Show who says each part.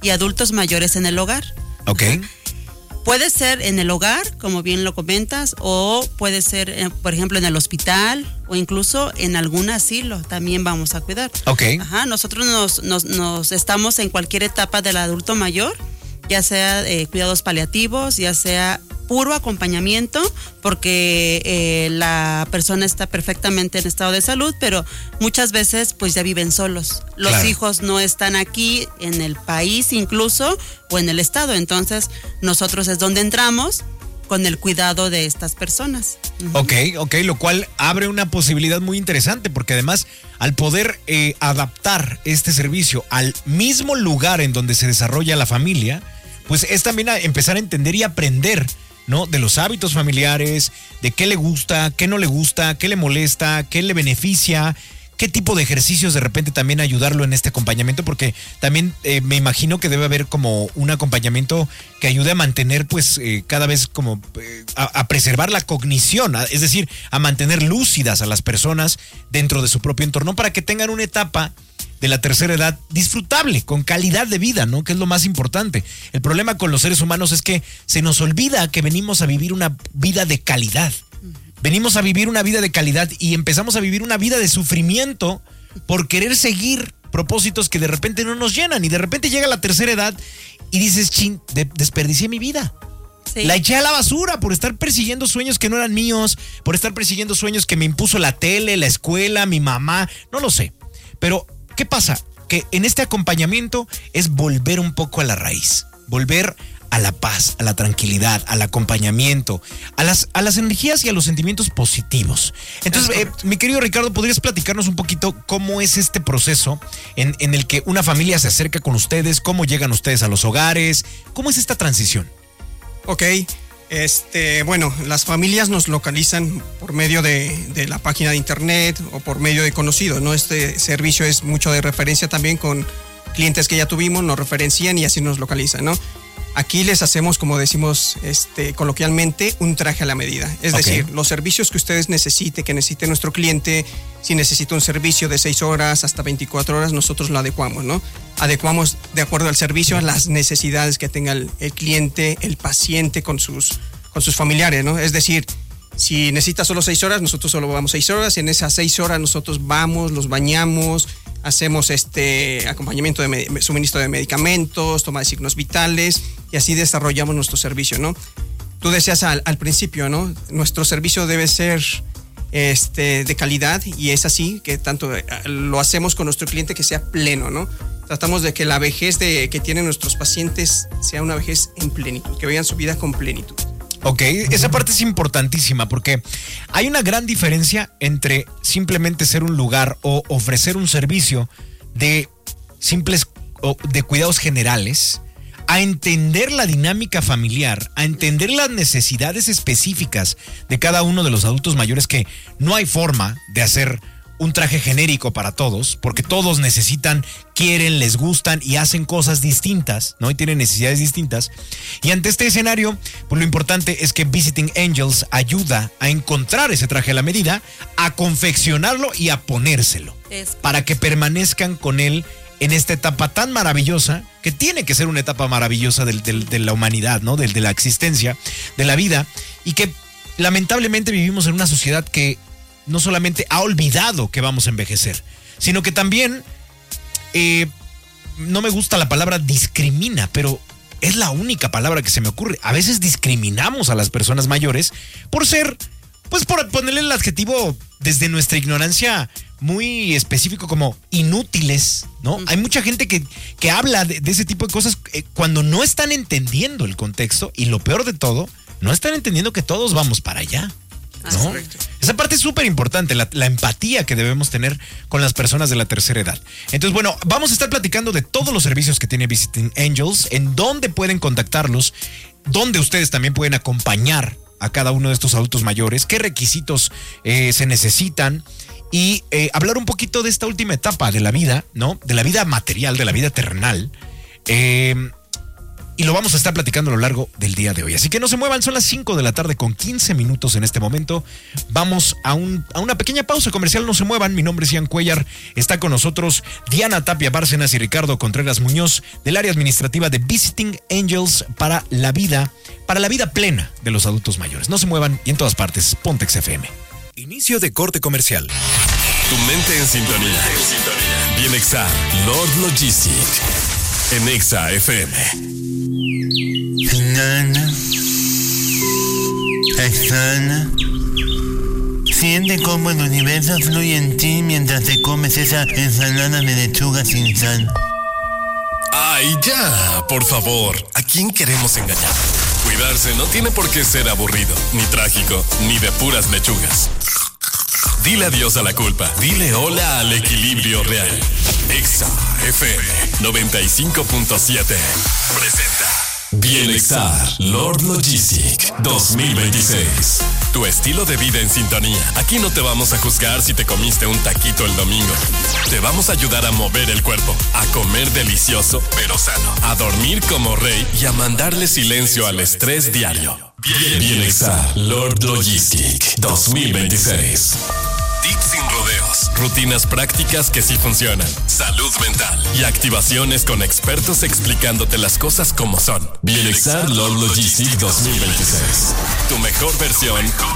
Speaker 1: y adultos mayores en el hogar.
Speaker 2: Ok.
Speaker 1: Puede ser en el hogar, como bien lo comentas, o puede ser, por ejemplo, en el hospital o incluso en algún asilo. También vamos a cuidar.
Speaker 2: Ok.
Speaker 1: Ajá, nosotros nos estamos en cualquier etapa del adulto mayor, ya sea cuidados paliativos, ya sea puro acompañamiento, porque la persona está perfectamente en estado de salud, pero muchas veces pues ya viven solos. Los
Speaker 2: Claro.
Speaker 1: hijos no están aquí en el país incluso o en el estado, entonces nosotros es donde entramos con el cuidado de estas personas.
Speaker 2: Ok, lo cual abre una posibilidad muy interesante, porque además al poder adaptar este servicio al mismo lugar en donde se desarrolla la familia, pues es también a empezar a entender y aprender, ¿no? De los hábitos familiares, de qué le gusta, qué no le gusta, qué le molesta, qué le beneficia, qué tipo de ejercicios de repente también ayudarlo en este acompañamiento, porque también me imagino que debe haber como un acompañamiento que ayude a mantener pues cada vez como a preservar la cognición, es decir, a mantener lúcidas a las personas dentro de su propio entorno para que tengan una etapa de la tercera edad disfrutable, con calidad de vida, ¿no? Que es lo más importante. El problema con los seres humanos es que se nos olvida que venimos a vivir una vida de calidad. Venimos a vivir una vida de calidad y empezamos a vivir una vida de sufrimiento por querer seguir propósitos que de repente no nos llenan, y de repente llega la tercera edad y dices, chin, desperdicié mi vida. Sí. La eché a la basura por estar persiguiendo sueños que no eran míos, por estar persiguiendo sueños que me impuso la tele, la escuela, mi mamá, no lo sé. Pero ¿qué pasa? Que en este acompañamiento es volver un poco a la raíz, volver a la paz, a la tranquilidad, al acompañamiento, a las energías y a los sentimientos positivos. Entonces, mi querido Ricardo, ¿podrías platicarnos un poquito cómo es este proceso en el que una familia se acerca con ustedes? ¿Cómo llegan ustedes a los hogares? ¿Cómo es esta transición?
Speaker 3: Ok, bueno, las familias nos localizan por medio de la página de internet o por medio de conocidos, ¿no? Este servicio es mucho de referencia también con clientes que ya tuvimos, nos referencian y así nos localizan, ¿no? Aquí les hacemos, como decimos coloquialmente, un traje a la medida. Es decir, los servicios que ustedes necesite nuestro cliente, si necesita un servicio de 6 horas hasta 24 horas, nosotros lo adecuamos, ¿no? Adecuamos de acuerdo al servicio a las necesidades que tenga el cliente, el paciente con sus familiares, ¿no? Es decir, si necesita solo 6 horas, nosotros solo vamos 6 horas. En esas 6 horas nosotros vamos, los bañamos, hacemos acompañamiento de suministro de medicamentos, toma de signos vitales, y así desarrollamos nuestro servicio, ¿no? Tú decías al principio, ¿no? Nuestro servicio debe ser de calidad, y es así que tanto lo hacemos con nuestro cliente que sea pleno, ¿no? Tratamos de que la vejez que tienen nuestros pacientes sea una vejez en plenitud, que vean su vida con plenitud.
Speaker 2: Ok, esa parte es importantísima, porque hay una gran diferencia entre simplemente ser un lugar o ofrecer un servicio de simples o de cuidados generales, a entender la dinámica familiar, a entender las necesidades específicas de cada uno de los adultos mayores, que no hay forma de hacer un traje genérico para todos, porque todos necesitan, quieren, les gustan y hacen cosas distintas, ¿no? Y tienen necesidades distintas. Y ante este escenario, pues lo importante es que Visiting Angels ayuda a encontrar ese traje a la medida, a confeccionarlo y a ponérselo, para que permanezcan con él en esta etapa tan maravillosa, que tiene que ser una etapa maravillosa de la humanidad, ¿no? De la existencia, de la vida, y que lamentablemente vivimos en una sociedad que no solamente ha olvidado que vamos a envejecer, sino que también, no me gusta la palabra discrimina, pero es la única palabra que se me ocurre. A veces discriminamos a las personas mayores por ser, pues por ponerle el adjetivo desde nuestra ignorancia muy específico, como inútiles, ¿no? Hay mucha gente que habla de ese tipo de cosas cuando no están entendiendo el contexto, y lo peor de todo, no están entendiendo que todos vamos para allá, ¿no? Esa parte es súper importante, la empatía que debemos tener con las personas de la tercera edad. Entonces, bueno, vamos a estar platicando de todos los servicios que tiene Visiting Angels, en dónde pueden contactarlos, dónde ustedes también pueden acompañar a cada uno de estos adultos mayores, qué requisitos se necesitan, y hablar un poquito de esta última etapa de la vida, ¿no? De la vida material, de la vida terrenal. y lo vamos a estar platicando a lo largo del día de hoy. Así que no se muevan, son las 5 de la tarde con 15 minutos en este momento. Vamos a una pequeña pausa comercial, no se muevan. Mi nombre es Ian Cuellar, está con nosotros Diana Tapia Bárcenas y Ricardo Contreras Muñoz del área administrativa de Visiting Angels para la vida plena de los adultos mayores. No se muevan y en todas partes, Pontex FM.
Speaker 4: Inicio de corte comercial. Tu mente en sintonía. Bienexar Lord Logistic en Exa FM.
Speaker 5: Nana, Exana, siente cómo el universo fluye en ti mientras te comes esa ensalada de lechuga sin sal.
Speaker 4: Ay, ya, por favor, ¿a quién queremos engañar? Cuidarse no tiene por qué ser aburrido, ni trágico, ni de puras lechugas. Dile adiós a la culpa. Dile hola al equilibrio real. Exa FM 95.7 presenta Bienexar Lord Logistic 2026. Tu estilo de vida en sintonía. Aquí no te vamos a juzgar si te comiste un taquito el domingo. Te vamos a ayudar a mover el cuerpo, a comer delicioso pero sano, a dormir como rey y a mandarle silencio al estrés diario. Bienexar Lord Logistic 2026. Tips sin rodeos, rutinas prácticas que sí funcionan, salud mental y activaciones con expertos explicándote las cosas como son. Bienexar Lord Logistic 2026. Tu mejor versión